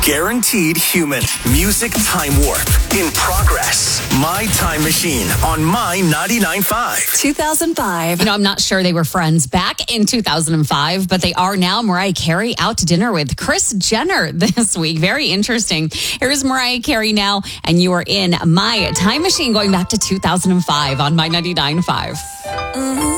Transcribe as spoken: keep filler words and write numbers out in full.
Guaranteed Human. Music Time Warp. In progress. My Time Machine on My ninety-nine point five. two thousand five. You know, I'm not sure they were friends back in two thousand five, but they are now. Mariah Carey out to dinner with Kris Jenner this week. Very interesting. Here's Mariah Carey now, and you are in My Time Machine going back to two thousand five on My ninety-nine point five. Mm-hmm.